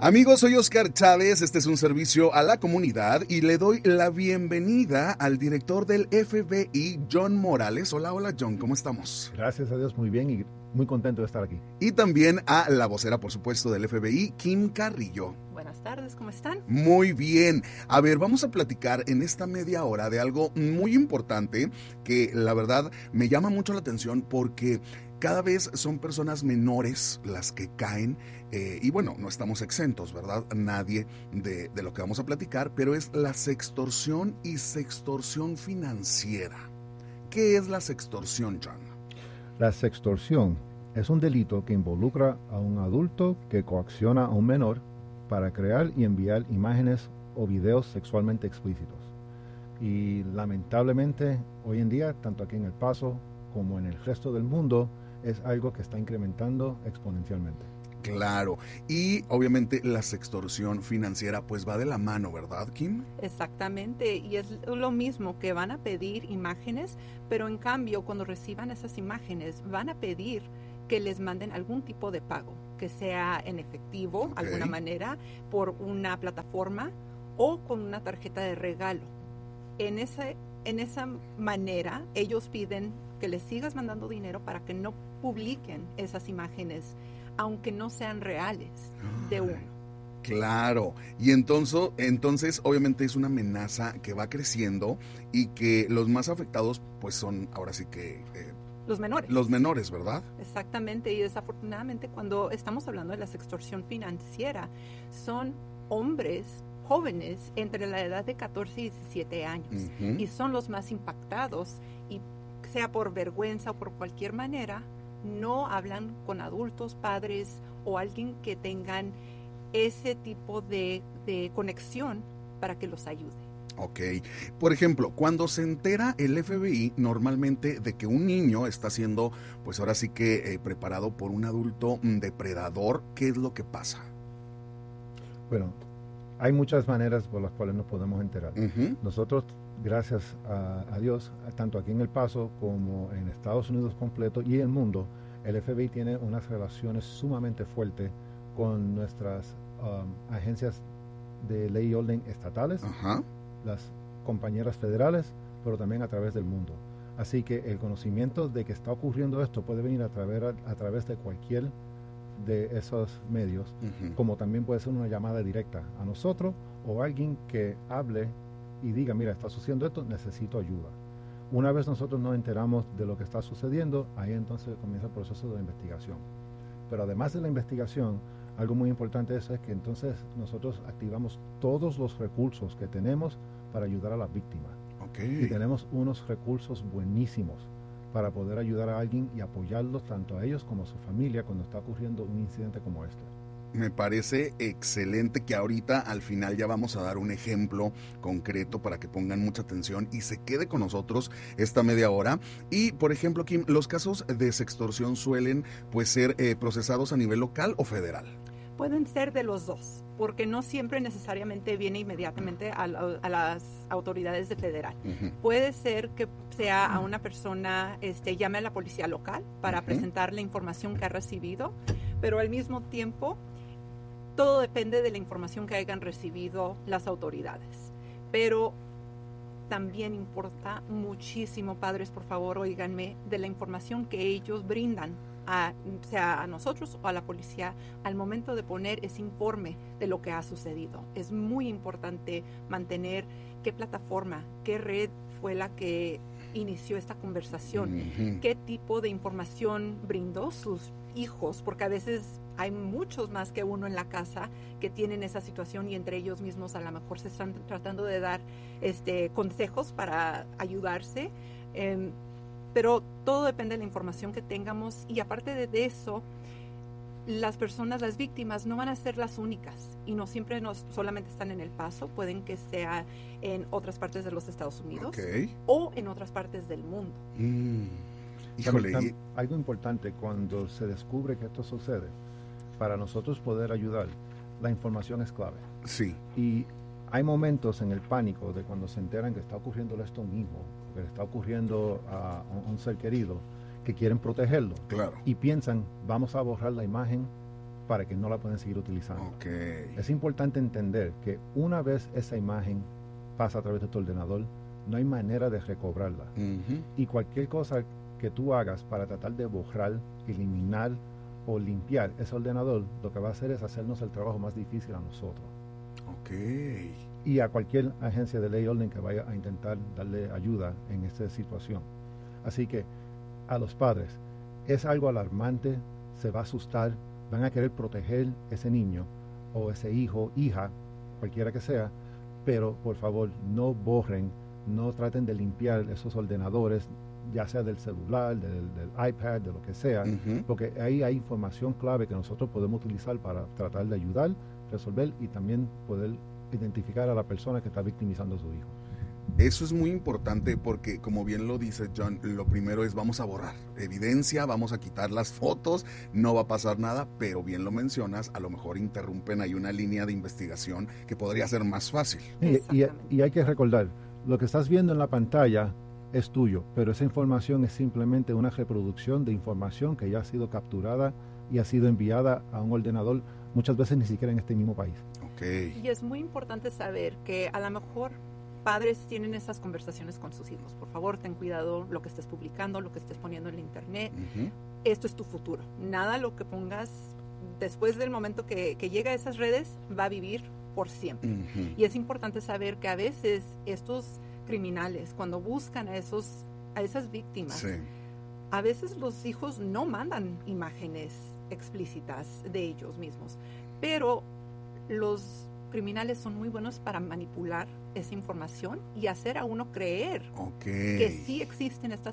Amigos, soy Oscar Chávez, este es un servicio a la comunidad y le doy la bienvenida al director del FBI, John Morales. Hola, hola John, ¿cómo estamos? Gracias a Dios, muy bien y muy contento de estar aquí. Y también a la vocera, por supuesto, del FBI, Kim Carrillo. Buenas tardes, ¿cómo están? Muy bien. A ver, vamos a platicar en esta media hora de algo muy importante que la verdad me llama mucho la atención porque cada vez son personas menores las que caen y bueno, no estamos exentos, ¿verdad? Nadie de lo que vamos a platicar, pero es la sextorsión y sextorsión financiera. ¿Qué es la sextorsión, John? La sextorsión es un delito que involucra a un adulto que coacciona a un menor para crear y enviar imágenes o videos sexualmente explícitos. Y lamentablemente, hoy en día, tanto aquí en El Paso como en el resto del mundo, es algo que está incrementando exponencialmente. Claro, y obviamente la sextorsión financiera pues va de la mano, ¿verdad, Kim? Exactamente, y es lo mismo que van a pedir imágenes, pero en cambio cuando reciban esas imágenes van a pedir que les manden algún tipo de pago, que sea en efectivo, alguna manera, por una plataforma o con una tarjeta de regalo. En esa manera ellos piden que les sigas mandando dinero para que no publiquen esas imágenes, aunque no sean reales de uno. Claro, y entonces obviamente es una amenaza que va creciendo y que los más afectados pues son ahora sí que los menores. Los menores, ¿verdad? Exactamente, y desafortunadamente cuando estamos hablando de la sextorsión financiera, son hombres jóvenes entre la edad de 14 y 17 años, y son los más impactados, y sea por vergüenza o por cualquier manera, no hablan con adultos, padres o alguien que tengan ese tipo de conexión para que los ayude. Ok. Por ejemplo, cuando se entera el FBI normalmente de que un niño está siendo, pues ahora sí que preparado por un adulto depredador, ¿qué es lo que pasa? Bueno, hay muchas maneras por las cuales nos podemos enterar. Nosotros, gracias a Dios, tanto aquí en El Paso como en Estados Unidos completo y el mundo, el FBI tiene unas relaciones sumamente fuertes con nuestras agencias de ley y orden estatales, las compañeras federales, pero también a través del mundo. Así que el conocimiento de que está ocurriendo esto puede venir a través de cualquier de esos medios, como también puede ser una llamada directa a nosotros o alguien que hable y diga, mira, está sucediendo esto, necesito ayuda. Una vez nosotros nos enteramos de lo que está sucediendo, ahí entonces comienza el proceso de investigación. Pero además de la investigación, algo muy importante es que entonces nosotros activamos todos los recursos que tenemos para ayudar a las víctimas. Y tenemos unos recursos buenísimos para poder ayudar a alguien y apoyarlos tanto a ellos como a su familia cuando está ocurriendo un incidente como este. Me parece excelente que ahorita al final ya vamos a dar un ejemplo concreto para que pongan mucha atención y se quede con nosotros esta media hora. Y por ejemplo, Kim, los casos de sextorsión suelen pues ser procesados a nivel local o federal. Pueden ser de los dos, porque no siempre necesariamente viene inmediatamente a las autoridades de federal. Puede ser que sea a una persona, llame a la policía local para presentar la información que ha recibido, pero al mismo tiempo todo depende de la información que hayan recibido las autoridades. Pero también importa muchísimo, padres, por favor, óiganme, de la información que ellos brindan, sea a nosotros o a la policía, al momento de poner ese informe de lo que ha sucedido. Es muy importante mantener qué plataforma, qué red fue la que inició esta conversación, qué tipo de información brindó sus hijos, porque a veces hay muchos más que uno en la casa que tienen esa situación y entre ellos mismos a lo mejor se están tratando de dar consejos para ayudarse, pero todo depende de la información que tengamos y aparte de eso, las personas, las víctimas no van a ser las únicas y no siempre solamente están en El Paso, pueden que sea en otras partes de los Estados Unidos o en otras partes del mundo. Híjole. Algo importante cuando se descubre que esto sucede, para nosotros poder ayudar, la información es clave. Sí. Y hay momentos en el pánico de cuando se enteran que está ocurriendo esto a un hijo, que le está ocurriendo a un ser querido, que quieren protegerlo. Claro. Y piensan, vamos a borrar la imagen para que no la puedan seguir utilizando. Okay. Es importante entender que una vez esa imagen pasa a través de tu ordenador, no hay manera de recobrarla. Y cualquier cosa que tú hagas para tratar de borrar, eliminar o limpiar ese ordenador, lo que va a hacer es hacernos el trabajo más difícil a nosotros. Okay. Y a cualquier agencia de ley y orden que vaya a intentar darle ayuda en esta situación. Así que a los padres, es algo alarmante, se va a asustar, van a querer proteger ese niño o ese hijo, hija, cualquiera que sea, pero por favor no borren, no traten de limpiar esos ordenadores, ya sea del celular, del iPad, de lo que sea, porque ahí hay información clave que nosotros podemos utilizar para tratar de ayudar, resolver y también poder identificar a la persona que está victimizando a su hijo. Eso es muy importante porque, como bien lo dice John, lo primero es vamos a borrar evidencia, vamos a quitar las fotos, no va a pasar nada, pero bien lo mencionas, a lo mejor interrumpen ahí una línea de investigación que podría ser más fácil. Y hay que recordar, lo que estás viendo en la pantalla es tuyo, pero esa información es simplemente una reproducción de información que ya ha sido capturada y ha sido enviada a un ordenador, muchas veces ni siquiera en este mismo país. Okay. Y es muy importante saber que a lo mejor padres tienen esas conversaciones con sus hijos. Por favor, ten cuidado lo que estés publicando, lo que estés poniendo en la internet. Esto es tu futuro. Nada lo que pongas después del momento que llega a esas redes va a vivir por siempre. Y es importante saber que a veces estos criminales, cuando buscan a esas víctimas, a veces los hijos no mandan imágenes explícitas de ellos mismos, pero los criminales son muy buenos para manipular esa información y hacer a uno creer que sí existen estas